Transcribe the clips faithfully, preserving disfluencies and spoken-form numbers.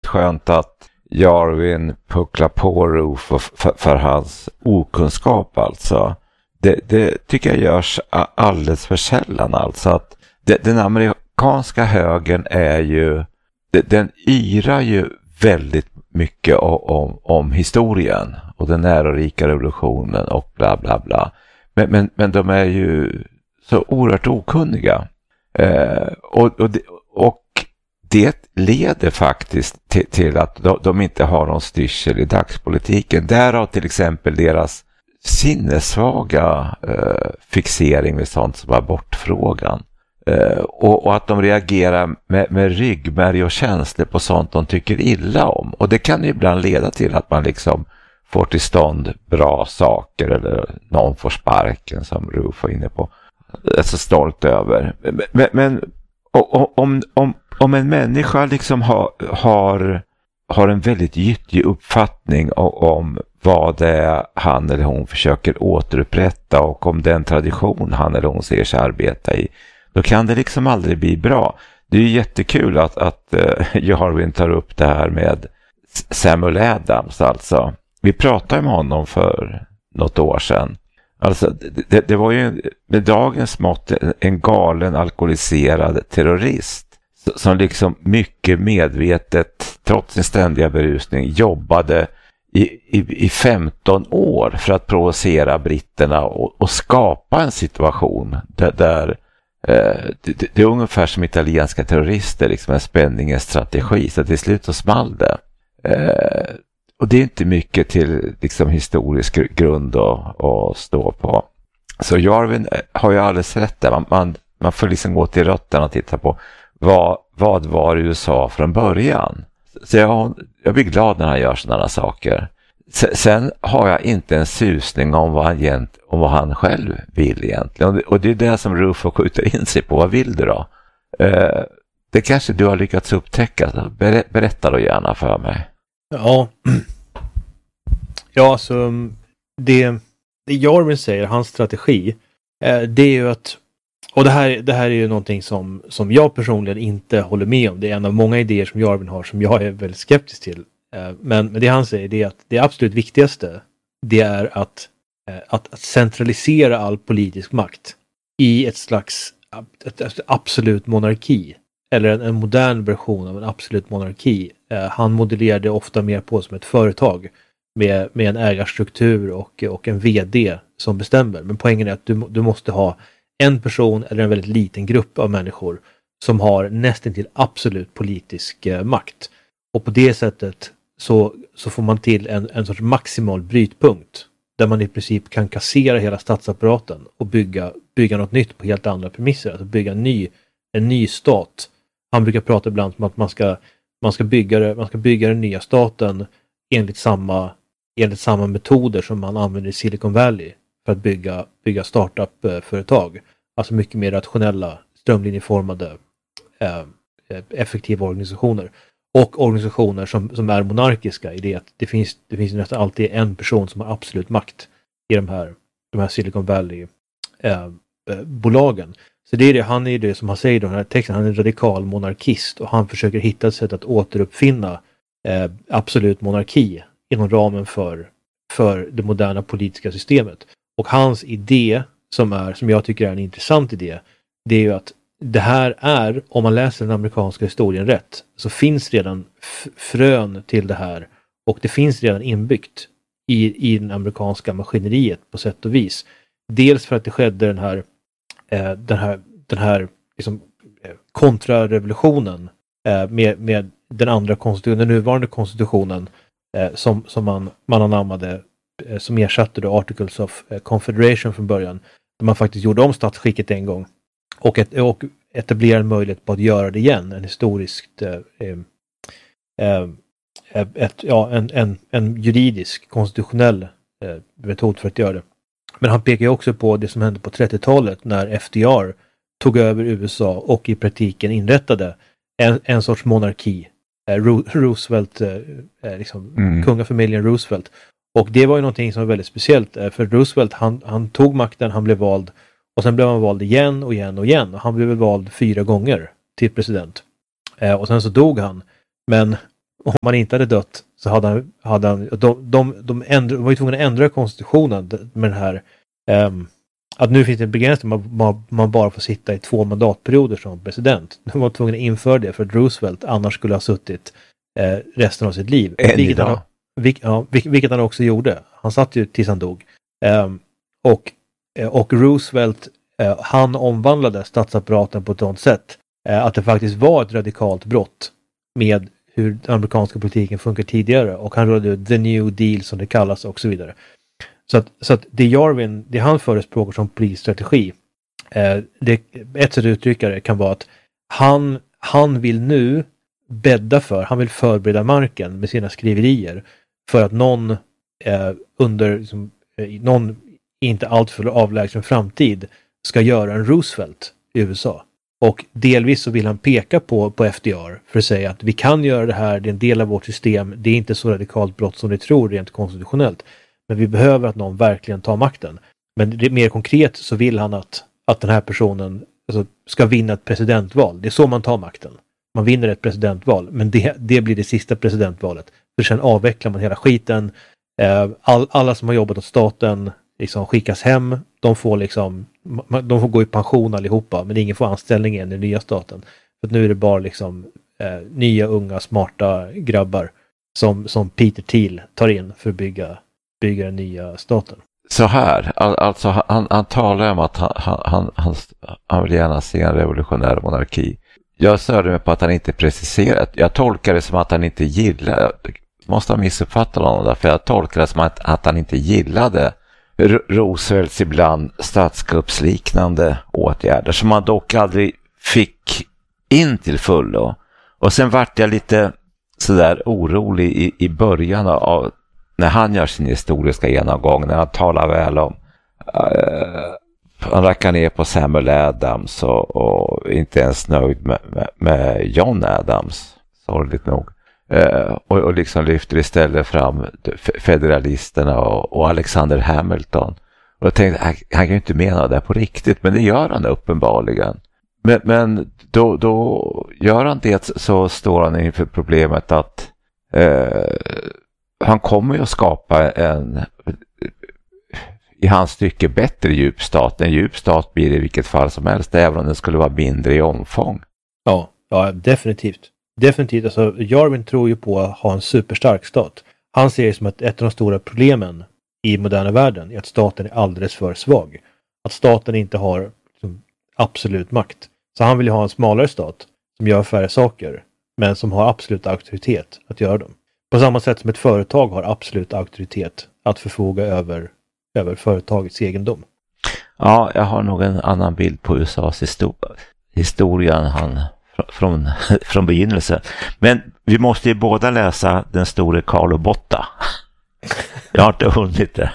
skönt att Jarvin pucklar på Roof för, för hans okunskap alltså. Det, det tycker jag görs alldeles för sällan alltså. Att det, den amerikanska högern är ju, det, den yrar ju väldigt mycket om, om, om historien och den ärorika revolutionen och bla bla bla. Men, men, men de är ju så oerhört okunniga. Eh, och, och, det, och det leder faktiskt till, till att de, de inte har någon styrsel i dagspolitiken. Därav till exempel deras sinnessvaga eh, fixering med sånt som abortfrågan. Eh, och, och att de reagerar med, med ryggmärg och känslor på sånt de tycker illa om. Och det kan ju ibland leda till att man liksom får till stånd bra saker eller någon får sparken som Roof var inne på. Jag är så stolt över. Men, men och, och, om, om, om en människa liksom har, har, har en väldigt gyttlig uppfattning om, om vad det är han eller hon försöker återupprätta och om den tradition han eller hon ser sig arbeta i, då kan det liksom aldrig bli bra. Det är ju jättekul att, att uh, Jarvin tar upp det här med Samuel Adams alltså. Vi pratade med honom för något år sedan. Alltså det, det var ju med dagens mått en galen alkoholiserad terrorist som liksom mycket medvetet trots sin ständiga berusning jobbade i, i, i femton år för att provocera britterna och, och skapa en situation där, där eh, det, det är ungefär som italienska terrorister, liksom en spänning, en strategi, så till slut så small det. Eh, och det är inte mycket till liksom historisk grund att, att stå på. Så Jarvin har ju alldeles rätt där. Man, man, man får liksom gå till rötterna och titta på vad, vad var U S A från början. Så jag, jag blir glad när han gör sådana saker. Sen har jag inte en susning om vad han, om vad han själv vill egentligen. Och det är det som Roof skjuter in sig på. Vad vill du då? Eh, det kanske du har lyckats upptäcka. Ber, berätta då gärna för mig. Ja, ja så det, det Jarvin säger, hans strategi, eh, det är ju att, och det här, det här är ju någonting som, som jag personligen inte håller med om. Det är en av många idéer som Jarvin har som jag är väldigt skeptisk till. Eh, men, men det han säger är att det absolut viktigaste, det är att, eh, att, att centralisera all politisk makt i ett slags ett, ett absolut monarki. Eller en, en modern version av en absolut monarki. Eh, han modellerade ofta mer på som ett företag med, med en ägarstruktur och, och en vd som bestämmer. Men poängen är att du, du måste ha en person eller en väldigt liten grupp av människor som har nästan till absolut politisk eh, makt. Och på det sättet så, så får man till en, en sorts maximal brytpunkt där man i princip kan kassera hela statsapparaten och bygga, bygga något nytt på helt andra premisser. Alltså bygga en ny, en ny stat. Han brukar prata ibland om att man ska, man ska, bygga, det, man ska bygga den nya staten enligt samma, enligt samma metoder som man använder i Silicon Valley för att bygga, bygga startup-företag. Alltså mycket mer rationella, strömlinjeformade, eh, effektiva organisationer. Och organisationer som, som är monarkiska i det att det finns, det finns nästan alltid en person som har absolut makt i de här, de här Silicon Valley-bolagen. Eh, Så det är det, han är det som han säger i den här texten, han är en radikal monarkist och han försöker hitta ett sätt att återuppfinna eh, absolut monarki inom ramen för, för det moderna politiska systemet. Och hans idé, som, är, som jag tycker är en intressant idé, det är ju att det här är, om man läser den amerikanska historien rätt, så finns redan f- frön till det här och det finns redan inbyggt i, i den amerikanska maskineriet på sätt och vis. Dels för att det skedde den här Eh, den här, den här liksom, eh, kontrarevolutionen eh, med, med den andra konstitutionen, den nuvarande konstitutionen eh, som, som man, man anammade eh, som ersatte då Articles of eh, Confederation från början, där man faktiskt gjorde om statsskicket en gång och, ett, och etablerade en möjlighet på att göra det igen, en historiskt eh, eh, ett, ja, en, en, en juridisk konstitutionell eh, metod för att göra det. Men han pekar ju också på det som hände på trettiotalet när F D R tog över U S A och i praktiken inrättade en, en sorts monarki. Eh, Roosevelt, eh, liksom mm. kungafamiljen Roosevelt. Och det var ju någonting som var väldigt speciellt. Eh, för Roosevelt, han, han tog makten, han blev vald och sen blev han vald igen och igen och igen. Och han blev vald fyra gånger till president. Eh, och sen så dog han. Men om han inte hade dött så hade han, hade han de, de, de, ändra, de var ju tvungna att ändra konstitutionen med den här um, att nu finns det en begränsning, man, man, man bara får sitta i två mandatperioder som president. De var tvungna att införa det för att Roosevelt annars skulle ha suttit eh, resten av sitt liv. Än vilket idag. han, vil, ja, vil, vilket han också gjorde. Han satt ju tills han dog. Um, och, och Roosevelt uh, han omvandlade statsapparaten på ett sådant sätt uh, att det faktiskt var ett radikalt brott med hur den amerikanska politiken funkar tidigare, och han rådde the new deal som det kallas och så vidare. Så att, så att det Yarvin, det han förespråkar som polisstrategi, eh, det, ett sätt att uttrycka det kan vara att han, han vill nu bädda för, han vill förbereda marken med sina skriverier för att någon eh, under liksom, eh, någon inte alltför avlägsen framtid ska göra en Roosevelt i U S A. Och delvis så vill han peka på, på F D R för att säga att vi kan göra det här, det är en del av vårt system, det är inte så radikalt brott som ni tror rent konstitutionellt. Men vi behöver att någon verkligen tar makten. Men det, mer konkret så vill han att, att den här personen alltså, ska vinna ett presidentval. Det är så man tar makten. Man vinner ett presidentval, men det, det blir det sista presidentvalet. För sen avvecklar man hela skiten. All, alla som har jobbat åt staten liksom skickas hem. De får liksom de får gå i pension allihopa, men ingen får anställning igen i den nya staten. För att nu är det bara liksom eh, nya, unga, smarta grabbar som, som Peter Thiel tar in för att bygga, bygga den nya staten. Så här, alltså han, han talar om att han, han, han, han vill gärna se en revolutionär monarki. Jag störde mig på att han inte preciserat. Jag tolkar det som att han inte gillar, måste ha missuppfattat honom där, för jag tolkar det som att, att han inte gillade Roosevelts ibland statskuppsliknande åtgärder som man dock aldrig fick in till fullo. Och sen vart jag lite sådär orolig i, i början av när han gör sin historiska genomgång, när han talar väl om uh, han rackar ner på Samuel Adams och, och inte ens nöjd med, med, med John Adams, sorgligt nog. Uh, och, och liksom lyfter istället fram federalisterna och, och Alexander Hamilton. Och jag tänkte, han, han kan ju inte mena det på riktigt, men det gör han uppenbarligen. Men, men då, då gör han det, så står han inför problemet att uh, han kommer ju att skapa en i hans tycke bättre djupstat. En djupstat blir det i vilket fall som helst, även om den skulle vara mindre i omfång. Ja, ja definitivt. Definitivt, alltså Yarvin tror ju på att ha en superstark stat. Han ser det som att ett av de stora problemen i moderna världen är att staten är alldeles för svag. Att staten inte har liksom, absolut makt. Så han vill ju ha en smalare stat som gör färre saker, men som har absolut auktoritet att göra dem. På samma sätt som ett företag har absolut auktoritet att förfoga över, över företagets egendom. Ja, jag har nog en annan bild på U S A:s historia, historien han från, från begynnelsen. Men vi måste ju båda läsa Den store Carlo Botta. Jag har inte hunnit det.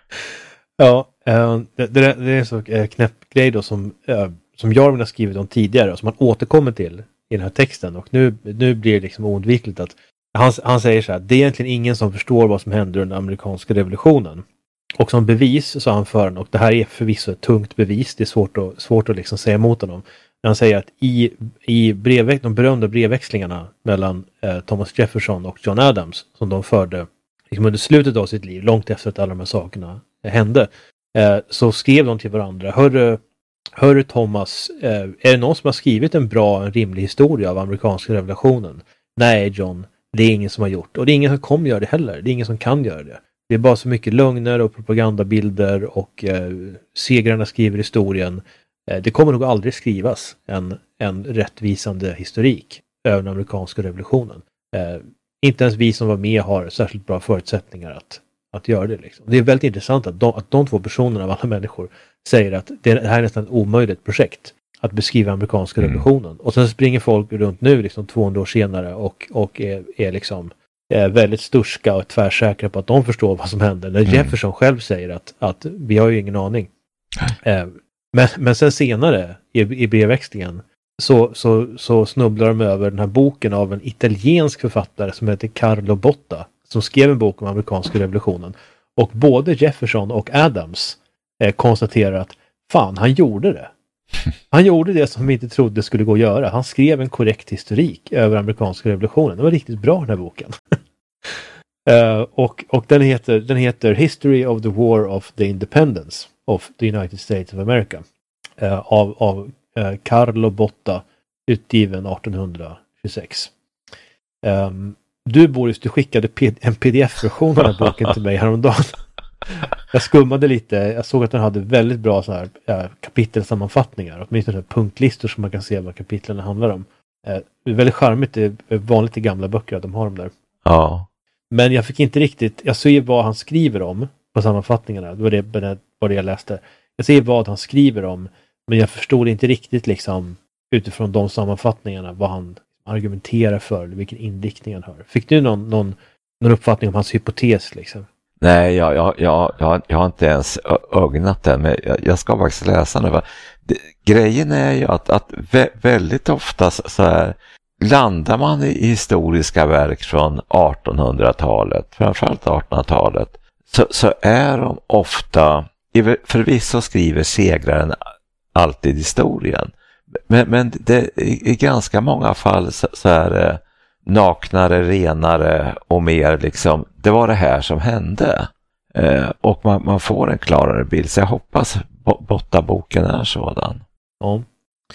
Ja, det, det är en så knäpp grej då som, som Yarvin har skrivit om tidigare och som han återkommer till i den här texten. Och nu, nu blir det liksom oundvikligt att han, han säger så här: det är egentligen ingen som förstår vad som händer under den amerikanska revolutionen. Och som bevis så anför han, och det här är förvisso ett tungt bevis, det är svårt att, svårt att liksom säga emot honom. Men han säger att i, i brevväx, de berömda brevväxlingarna mellan eh, Thomas Jefferson och John Adams som de förde liksom under slutet av sitt liv, långt efter att alla de här sakerna eh, hände, eh, så skrev de till varandra: Hörru, hörru Thomas, eh, är det någon som har skrivit en bra, en rimlig historia av amerikanska revolutionen? Nej John, det är ingen som har gjort. Och det är ingen som kommer göra det heller. Det är ingen som kan göra det. Det är bara så mycket lögner och propagandabilder och eh, segrarna skriver historien. Eh, det kommer nog aldrig skrivas en, en rättvisande historik över den amerikanska revolutionen. Eh, inte ens vi som var med har särskilt bra förutsättningar att, att göra det. Liksom. Det är väldigt intressant att de, att de två personerna av alla människor säger att det här är nästan ett omöjligt projekt att beskriva amerikanska mm. revolutionen. Och sen springer folk runt nu liksom tvåhundra år senare och, och är, är liksom är väldigt sturska och tvärsäkra på att de förstår vad som händer. När mm. Jefferson själv säger att, att vi har ju ingen aning. Eh, men, men sen senare i, i brevväxlingen så, så, så snubblar de över den här boken av en italiensk författare som heter Carlo Botta, som skrev en bok om amerikanska revolutionen. Och både Jefferson och Adams eh, konstaterar att fan, han gjorde det. Han gjorde det som vi inte trodde skulle gå att göra. Han skrev en korrekt historik över amerikanska revolutionen. Det var riktigt bra den här boken. uh, och och den, heter, den heter History of the War of the Independence of the United States of America. Uh, av av uh, Carlo Botta, utgiven arton tjugosex. Um, du Boris, du skickade P- en pdf-version av den här boken till mig häromdagen. Jag skummade lite, jag såg att den hade väldigt bra så här, äh, kapitelsammanfattningar, åtminstone punktlistor som man kan se vad kapitlen handlar om. Äh, det är väldigt charmigt, det är vanligt i gamla böcker att de har dem där. Ja. Men jag fick inte riktigt, jag ser vad han skriver om på sammanfattningarna, det var det, det var det jag läste. Jag ser vad han skriver om, men jag förstod inte riktigt liksom utifrån de sammanfattningarna vad han argumenterar för, eller vilken inriktning han har. Fick du någon, någon, någon uppfattning om hans hypotes liksom? Nej, jag, jag, jag, jag, jag har inte ens ögnat den, men jag, jag ska faktiskt läsa den. Det, grejen är ju att, att vä, väldigt ofta så, så här, landar man i historiska verk från artonhundratalet, framförallt artonhundratalet, så, så är de ofta, förvisso skriver segraren alltid historien, men, men det, i ganska många fall så, så är det naknare, renare och mer liksom, det var det här som hände. Eh, och man, man får en klarare bild. Så jag hoppas Botta-boken är sådan. Ja,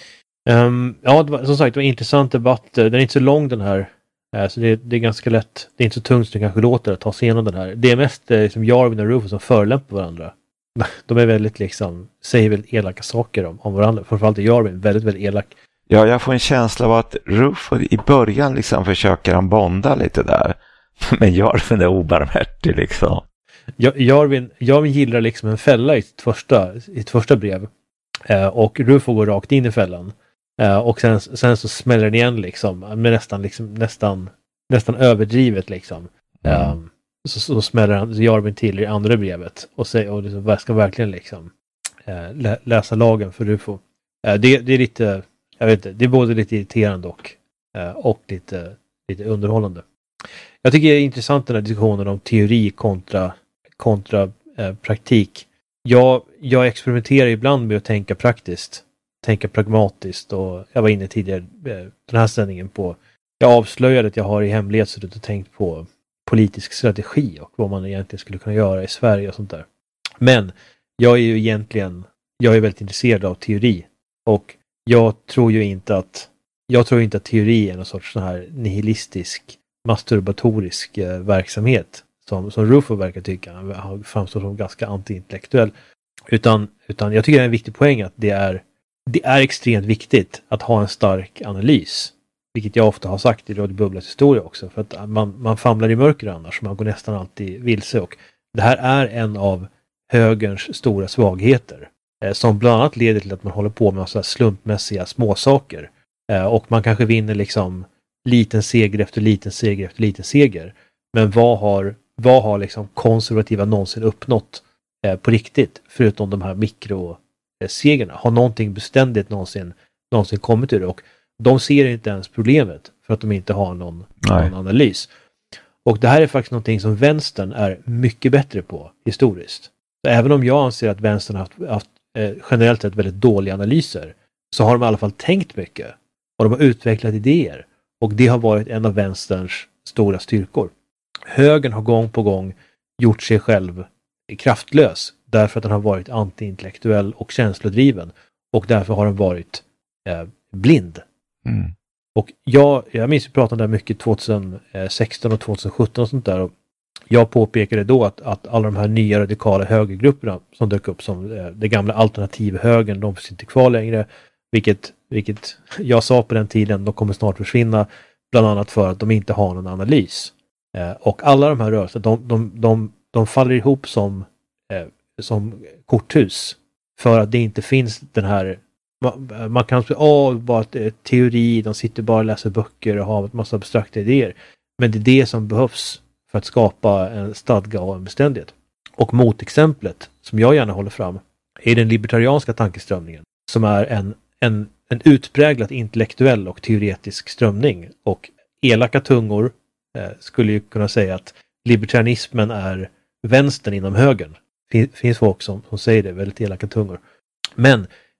um, ja det var, som sagt, det var en intressant debatt. Den är inte så lång den här. Eh, så det, det är ganska lätt. Det är inte så tungt som det kanske låter att ta sig igenom den här. Det är mest eh, liksom Yarvin och Rufus som förolämpar varandra. De är väldigt liksom, säger väldigt elaka saker om, om varandra. Framförallt är Yarvin väldigt, väldigt elak. Ja, jag får en känsla av att Rufus i början liksom försöker han bonda lite där. Men Yarvin är obarmhärtig liksom. Ja, Yarvin, Yarvin gillar liksom en fälla i sitt första, i sitt första brev. Eh, och Rufus går rakt in i fällan. Eh, och sen, sen så smäller den igen liksom. Med nästan, liksom, nästan, nästan överdrivet liksom. Mm. Eh, så, så smäller han Yarvin till i andra brevet. Och, säger, och liksom, ska verkligen liksom eh, lä, läsa lagen för Rufus. Eh, det, det är lite... Jag vet inte, det är både lite irriterande och, eh, och lite, lite underhållande. Jag tycker det är intressant den här diskussionen om teori kontra, kontra eh, praktik. Jag, jag experimenterar ibland med att tänka praktiskt, tänka pragmatiskt, och jag var inne tidigare eh, den här sändningen på, jag avslöjade att jag har i hemlighet suttit och tänkt på politisk strategi och vad man egentligen skulle kunna göra i Sverige och sånt där. Men jag är ju egentligen, jag är väldigt intresserad av teori, och jag tror ju inte att jag tror inte att teori är någon sorts sån här nihilistisk, masturbatorisk eh, verksamhet som, som Rufus verkar tycka. Han framstår som ganska antiintellektuell. Utan, utan jag tycker det är en viktig poäng att det är, det är extremt viktigt att ha en stark analys. Vilket jag ofta har sagt i Radio Bubblas historia också. För att man, man famlar i mörker annars. Man går nästan alltid vilse. Och det här är en av högerns stora svagheter. Som bland annat leder till att man håller på med så här slumpmässiga småsaker. Eh, och man kanske vinner liksom liten seger efter liten seger efter liten seger. Men vad har, vad har liksom konservativa någonsin uppnått eh, på riktigt? Förutom de här mikrosegerna. Har någonting beständigt någonsin, någonsin kommit ur det? Och de ser inte ens problemet för att de inte har någon, någon analys. Och det här är faktiskt någonting som vänstern är mycket bättre på historiskt. Så även om jag anser att vänstern har haft, haft generellt sett väldigt dåliga analyser, så har de i alla fall tänkt mycket och de har utvecklat idéer, och det har varit en av vänsterns stora styrkor. Högern har gång på gång gjort sig själv kraftlös därför att den har varit antiintellektuell och känslodriven, och därför har den varit eh, blind. Mm. Och jag, jag minns att vi pratade där mycket tjugohundrasexton och tjugohundrasjutton och sånt där, och jag påpekade då att, att alla de här nya radikala högergrupperna som dök upp som eh, det gamla alternativhögern, de finns inte kvar längre, vilket, vilket jag sa på den tiden, de kommer snart försvinna, bland annat för att de inte har någon analys. Eh, och alla de här rörelserna, de, de, de, de faller ihop som, eh, som korthus, för att det inte finns den här, man, man kan säga, åh, bara ett, teori, de sitter bara och läser böcker och har en massa abstrakta idéer, men det är det som behövs för att skapa en stadga och en beständighet. Och motexemplet som jag gärna håller fram är den libertarianska tankeströmningen, som är en, en, en utpräglat intellektuell och teoretisk strömning. Och elaka tungor eh, skulle ju kunna säga att libertarianismen är vänstern inom högern. Det finns folk som, som säger det, väldigt elaka tungor. Men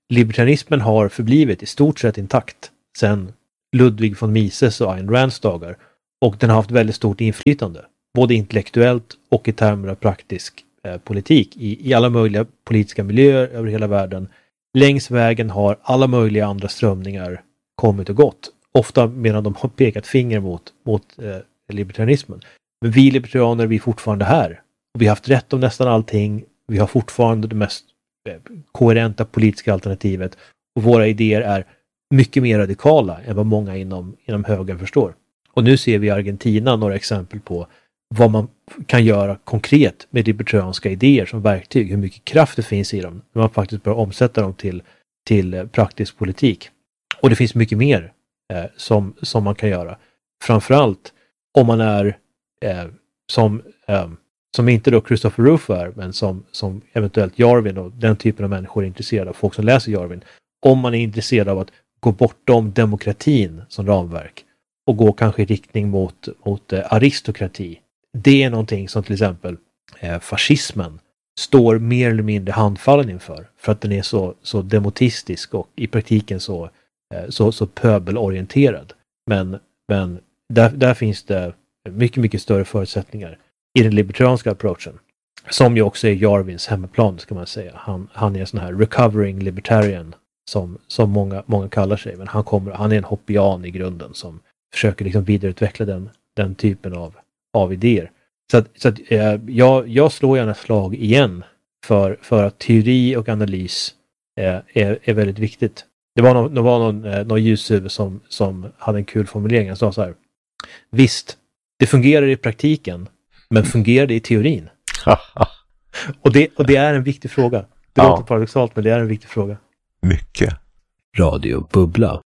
libertarianismen har förblivit i stort sett intakt sedan Ludwig von Mises och Ayn Rands dagar. Och den har haft väldigt stort inflytande. Både intellektuellt och i termer av praktisk eh, politik. I, I alla möjliga politiska miljöer över hela världen. Längs vägen har alla möjliga andra strömningar kommit och gått. Ofta medan de har pekat finger mot, mot eh, libertarianismen. Men vi libertarianer, vi är fortfarande här. Och vi har haft rätt om nästan allting. Vi har fortfarande det mest eh, koherenta politiska alternativet. Och våra idéer är mycket mer radikala än vad många inom, inom högern förstår. Och nu ser vi i Argentina några exempel på vad man kan göra konkret med libertarianska idéer som verktyg. Hur mycket kraft det finns i dem. När man faktiskt börjar omsätta dem till, till praktisk politik. Och det finns mycket mer eh, som, som man kan göra. Framförallt om man är eh, som, eh, som inte då Christopher Rufo är, men som, som eventuellt Yarvin och den typen av människor är intresserade av. Folk som läser Yarvin. Om man är intresserad av att gå bortom demokratin som ramverk. Och gå kanske i riktning mot, mot eh, aristokrati. Det är någonting som till exempel eh, fascismen står mer eller mindre handfallen inför. För att den är så, så demotistisk och i praktiken så, eh, så, så pöbelorienterad. Men, men där, där finns det mycket, mycket större förutsättningar i den libertarianska approachen. Som ju också är Yarvins hemmaplan, ska man säga. Han, han är en sån här recovering libertarian som, som många, många kallar sig. Men han, kommer, han är en hoppian i grunden som försöker liksom vidareutveckla den, den typen av, av idéer. Så att, så att eh, jag, jag slår gärna slag igen för, för att teori och analys eh, är, är väldigt viktigt. Det var någon, det var någon, eh, någon ljushuvud som, som hade en kul formulering. Han sa så här: visst, det fungerar i praktiken, men fungerar det i teorin? och, det, och det är en viktig fråga. Det ja. låter paradoxalt, men det är en viktig fråga. Mycket. Radio Bubbla.